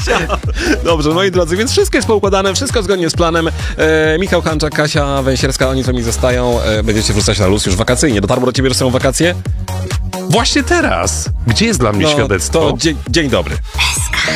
Dobrze, moi drodzy, więc wszystko jest poukładane, wszystko zgodnie z planem. Michał Hanczak, Kasia Węsierska, oni z nami zostają. Będziecie wrzucać na luz już wakacyjnie. Dotarło do ciebie, że są wakacje? Właśnie teraz. Gdzie jest dla mnie świadectwo? To dzień dobry.